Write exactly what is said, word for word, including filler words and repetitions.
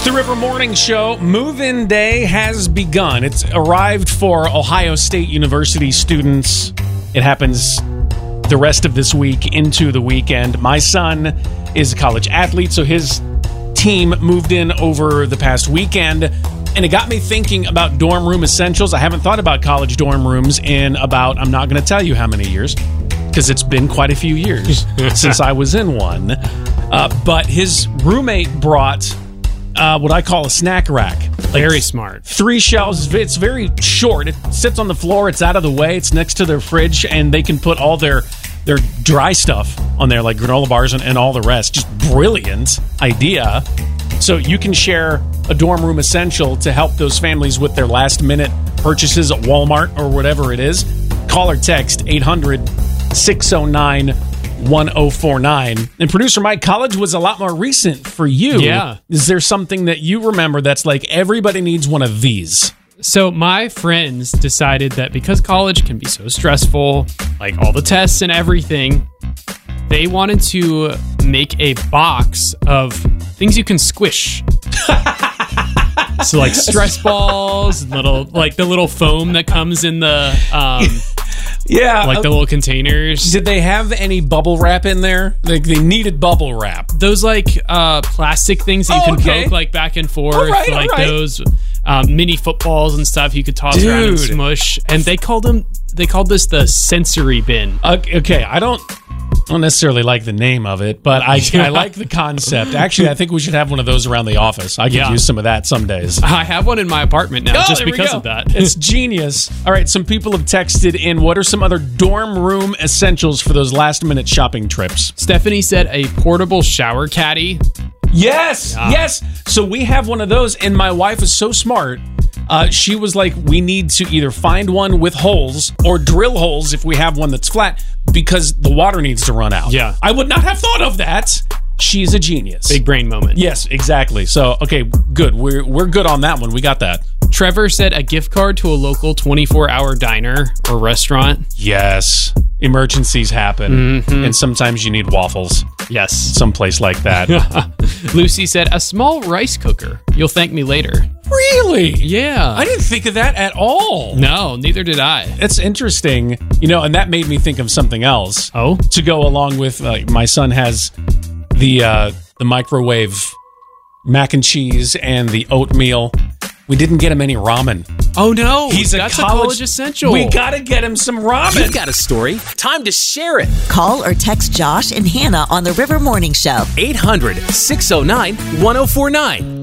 the River Morning Show. Move-in day has begun. It's arrived for Ohio State University students. It happens the rest of this week into the weekend. My son is a college athlete, so his team moved in over the past weekend, and it got me thinking about dorm room essentials. I haven't thought about college dorm rooms in about, I'm not going to tell you how many years, because it's been quite a few years since I was in one. Uh, but his roommate brought uh, what I call a snack rack. Like very smart. Three shelves. It's very short. It sits on the floor. It's out of the way. It's next to their fridge, and they can put all their their dry stuff on there, like granola bars and, and all the rest. Just brilliant idea. So you can share a dorm room essential to help those families with their last minute purchases at Walmart or whatever it is. Call or text eight hundred, six oh nine, one oh four nine. And producer Mike, college was a lot more recent for you. Yeah. Is there something that you remember that's like everybody needs one of these? So my friends decided that because college can be so stressful, like all the tests and everything, they wanted to make a box of things you can squish. So like stress balls, little like the little foam that comes in the um yeah, like the little containers. Did they have any bubble wrap in there? Like they needed bubble wrap. Those like uh plastic things that you Oh, can okay. poke like back and forth, All right, all like right. those um, mini footballs and stuff you could toss around and Dude. smush. And they called them they called this the sensory bin. Uh, okay, I don't I don't necessarily like the name of it, but I, I like the concept. Actually, I think we should have one of those around the office. I could Yeah. use some of that some days. I have one in my apartment now Oh, just there we because go. of that. It's genius. All right, some people have texted in, what are some other dorm room essentials for those last-minute shopping trips? Stephanie said a portable shower caddy. Yes, Yeah. yes. So we have one of those, and my wife is so smart. Uh, she was like, we need to either find one with holes or drill holes if we have one that's flat because the water needs to run out. Yeah. I would not have thought of that. She's a genius. Big brain moment. Yes, exactly. So, okay, good. We're we're good on that one. We got that. Trevor said a gift card to a local twenty-four hour diner or restaurant. Yes. Emergencies happen, Mm-hmm. and sometimes you need waffles. Yes. Someplace like that. Lucy said a small rice cooker. You'll thank me later. Really? Yeah. I didn't think of that at all. No, neither did I. It's interesting, you know, and that made me think of something else. Oh? To go along with, uh, my son has the uh, the microwave mac and cheese and the oatmeal. We didn't get him any ramen. Oh no. He's a That's college, a college essential. We gotta get him some ramen. You've got a story. Time to share it. Call or text Josh and Hannah on the River Morning Show. eight hundred, six oh nine, one oh four nine.